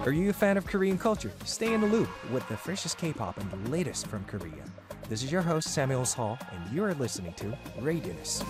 Are you a fan of Korean culture? Stay in the loop with the freshest K-pop and the latest from Korea. This is your host Samuel Hall, and you are listening to Radius.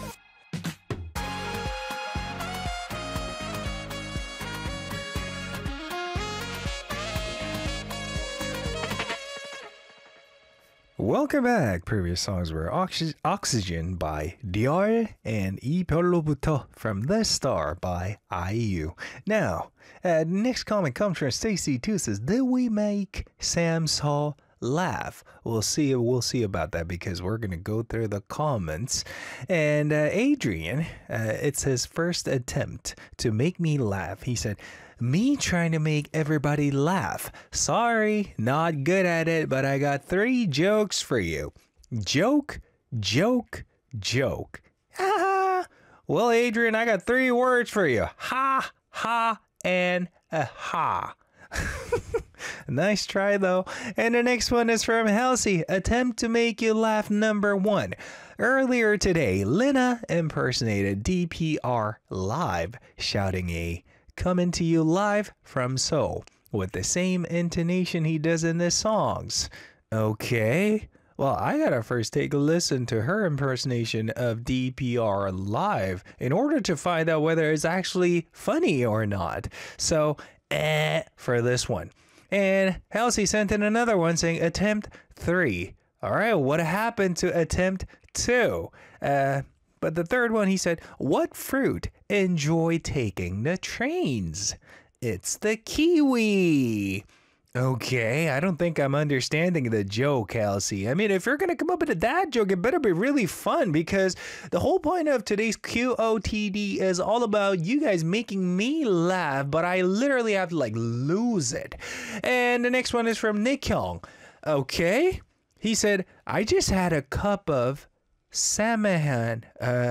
Welcome back. Previous songs were Oxygen by Dior and 이 별로부터 from The Star by IU. Now, next comment comes from Stacy2 says, did we make Sam Hall laugh? We'll see about that because we're going to go through the comments. And Adrian, it's his first attempt to make me laugh. He said, me trying to make everybody laugh. Sorry, not good at it, but I got 3 jokes for you. Joke, joke, joke. Ha! Well, Adrian, I got 3 words for you. Ha, ha, and a ha. Nice try though. And the next one is from Halsey. Attempt to make you laugh number 1. Earlier today, Lina impersonated DPR live, shouting a coming to you live from Seoul with the same intonation he does in the songs. Okay. Well, I gotta first take a listen to her impersonation of DPR live in order to find out whether it's actually funny or not. So, for this one. And Halsey sent in another one saying attempt 3. All right, what happened to attempt 2? But the third one, he said, what fruit enjoy taking the trains? It's the kiwi. Okay, I don't think I'm understanding the joke, Halsey. I mean, if you're going to come up with a dad joke, it better be really fun because the whole point of today's QOTD is all about you guys making me laugh, but I literally have to lose it. And the next one is from Nick Hyung. Okay, he said, I just had a cup of Samahan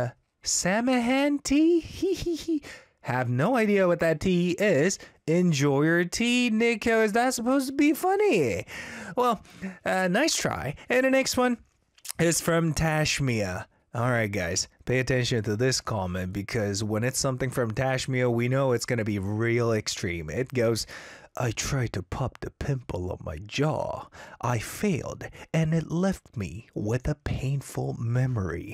tea? Have no idea what that tea is. Enjoy your tea, Nico. Is that supposed to be funny? Well, nice try. And the next one is from Tashmia. All right, guys, pay attention to this comment because when it's something from Tashmia, we know it's going to be real extreme. It goes, I tried to pop the pimple on my jaw. I failed, and it left me with a painful memory.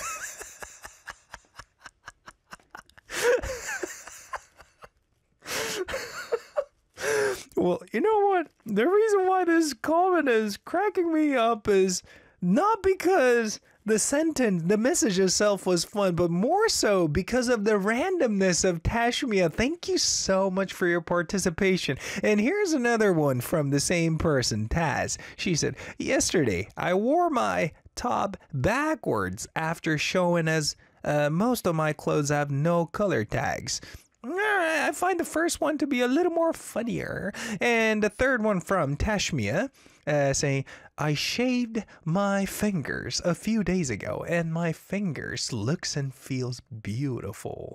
Well, you know what? The reason why this comment is cracking me up is not because the sentence, the message itself was fun, but more so because of the randomness of Tashmia. Thank you so much for your participation. And here's another one from the same person, Taz. She said, yesterday, I wore my top backwards after showing as most of my clothes have no color tags. I find the first one to be a little more funnier. And the third one from Tashmia saying, I shaved my fingers a few days ago and my fingers looks and feels beautiful.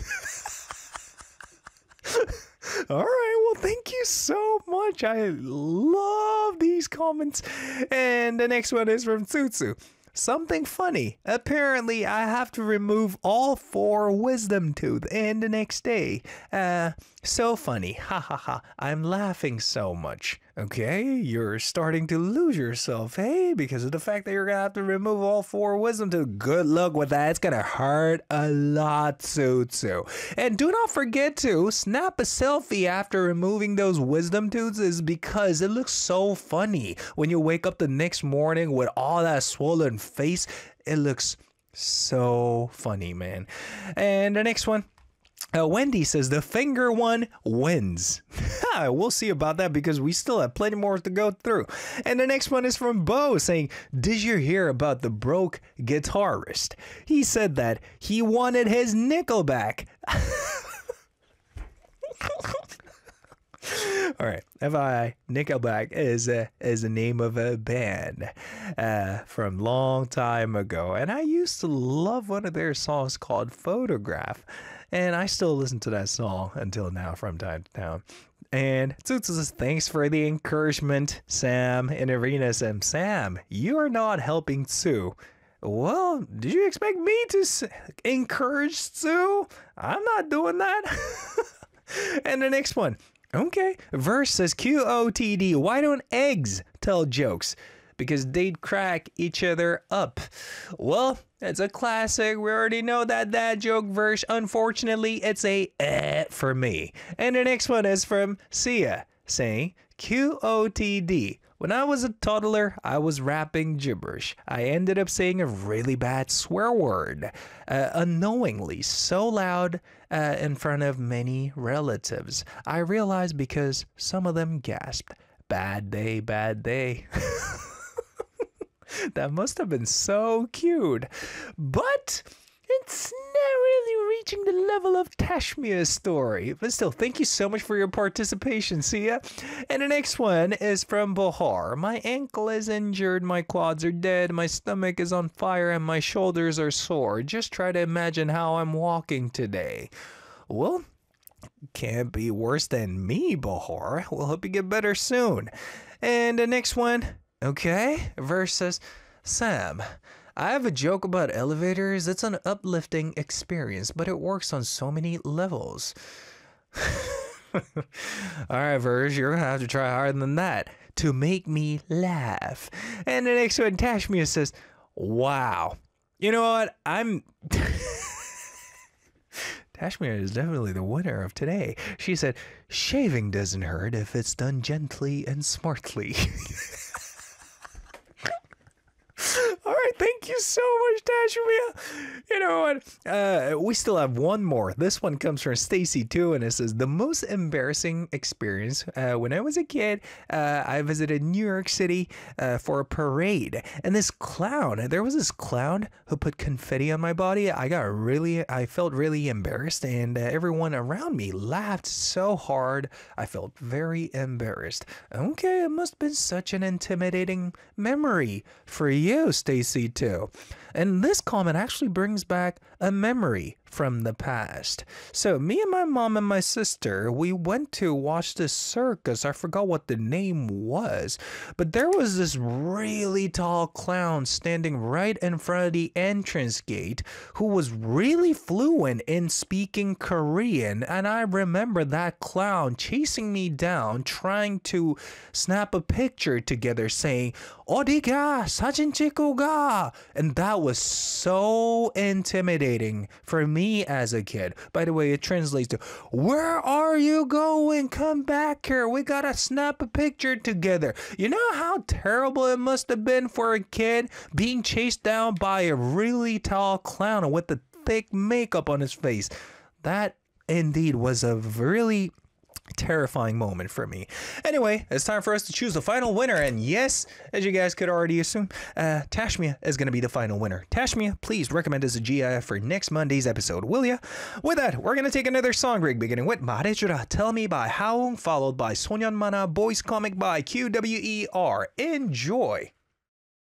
All right, well, thank you so much. I love these comments. And the next one is from Tsutsu. Something funny. Apparently, I have to remove all 4 wisdom teeth and the next day. So funny. Ha ha ha. I'm laughing so much. Okay, you're starting to lose yourself, hey? Because of the fact that you're going to have to remove all 4 wisdom teeth. Good luck with that. It's going to hurt a lot, Tsutsu. And do not forget to snap a selfie after removing those wisdom teeth is because it looks so funny. When you wake up the next morning with all that swollen face, it looks so funny, man. And the next one, Wendy says the finger one wins. We'll see about that because we still have plenty more to go through. And the next one is from Bo saying, did you hear about the broke guitarist? He said that he wanted his nickel back. All right, Nickelback is the name of a band from long time ago, and I used to love one of their songs called Photograph, and I still listen to that song until now from time to time. And Tsutsu says, thanks for the encouragement, Sam. And Irina says, Sam, you are not helping Tsu. Well, did you expect me to encourage Tsu? I'm not doing that. And the next one. Okay. Verse says QOTD. Why don't eggs tell jokes? Because they'd crack each other up. Well, it's a classic. We already know that joke verse. Unfortunately, it's a for me. And the next one is from Sia saying QOTD. When I was a toddler, I was rapping gibberish. I ended up saying a really bad swear word, unknowingly, so loud in front of many relatives. I realized because some of them gasped. Bad day, bad day. That must have been so cute. But it's not really reaching the level of Tashmia's story. But still, thank you so much for your participation, Sia. And the next one is from Bahar. My ankle is injured, my quads are dead, my stomach is on fire, and my shoulders are sore. Just try to imagine how I'm walking today. Well, can't be worse than me, Bahar. We'll hope you get better soon. And the next one, okay, verse says, Sam, I have a joke about elevators. It's an uplifting experience, but it works on so many levels. All right, Verge, you're going to have to try harder than that to make me laugh. And the next one, Tashmia says, wow. You know what? Tashmia is definitely the winner of today. She said, shaving doesn't hurt if it's done gently and smartly. All right, thank you so much, Tashmia. You know what? We still have one more. This one comes from Stacy too, and it says the most embarrassing experience when I was a kid. I visited New York City for a parade, and there was this clown who put confetti on my body. I felt really embarrassed, and everyone around me laughed so hard. I felt very embarrassed. Okay, it must have been such an intimidating memory for you, Stacy too. And this comment actually brings back a memory from the past. So me and my mom and my sister, we went to watch this circus. I forgot what the name was, but there was this really tall clown standing right in front of the entrance gate who was really fluent in speaking Korean. And I remember that clown chasing me down, trying to snap a picture together saying, 어디가? 사진 찍고 가. And that was so intimidating for me as a kid. By the way, it translates to, where are you going? Come back here. We gotta snap a picture together. You know how terrible it must have been for a kid being chased down by a really tall clown with the thick makeup on his face? That indeed was a really terrifying moment for me. Anyway, it's time for us to choose the final winner, and yes, as you guys could already assume, Tashmia is going to be the final winner. Tashmia, please recommend us a GIF for next Monday's episode, will ya? With that, we're going to take another song break, beginning with 말해주라 Tell Me by Haung, followed by 소년만화 Boys Comic by QWER. Enjoy!